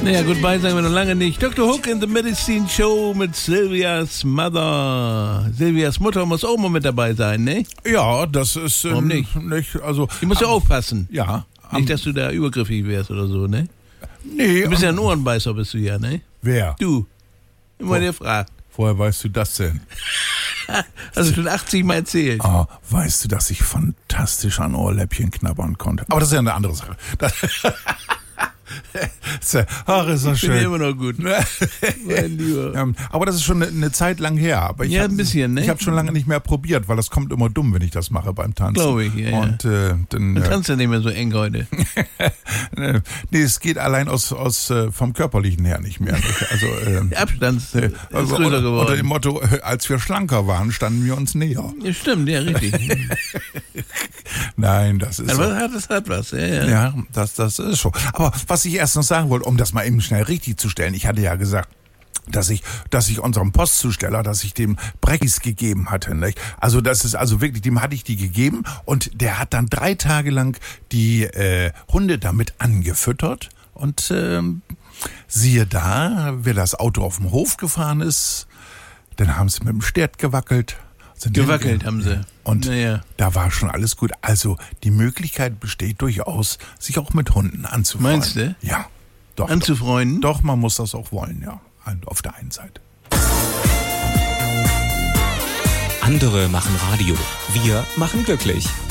Naja, goodbye sagen wir noch lange nicht. Dr. Hook in the Medicine Show mit Silvias Mother. Silvias Mutter muss auch mal mit dabei sein, ne? Ja, das ist... Warum nicht? Also, Die muss ja aufpassen. Ja. Nicht, dass du da übergriffig wärst oder so, ne? Nee. Du bist ja ein Ohrenbeißer, bist du ja, ne? Wer? Du. Immer der fragt. Woher weißt du das denn? Hast du schon 80 Mal erzählt. Ah, weißt du, dass ich fantastisch an Ohrläppchen knabbern konnte? Aber das ist ja eine andere Sache. Ach, ist das schön. Bin ja immer noch gut. Mein Lieber. Ja, aber das ist schon eine Zeit lang her. Aber Ja, ein bisschen, ne? Ich habe schon lange nicht mehr probiert, weil das kommt immer dumm, wenn ich das mache beim Tanzen. Glaube ich, ja. Und dann... Du tanzt ja nicht mehr so eng heute. Nee, es geht allein vom Körperlichen her nicht mehr. Also, Der Abstand ist größer geworden. Unter dem Motto, als wir schlanker waren, standen wir uns näher. Ja, stimmt, ja, richtig. Nein, das ist... Aber das hat was, ja. Ja, das ist schon. Aber was ich erst noch sagen wollte, um das mal eben schnell richtig zu stellen, ich hatte ja gesagt, dass ich unserem Postzusteller, dass ich dem Breckis gegeben hatte, nicht? Also das ist also wirklich, dem hatte ich die gegeben und der hat dann 3 Tage lang die Hunde damit angefüttert und siehe da, wer das Auto auf dem Hof gefahren ist, dann haben sie mit dem Stert gewackelt. Gewackelt haben sie. Und da war schon alles gut. Also die Möglichkeit besteht durchaus, sich auch mit Hunden anzufreunden. Meinst du? Ja. Doch, anzufreunden? Doch, man muss das auch wollen, ja. Auf der einen Seite. Andere machen Radio. Wir machen glücklich.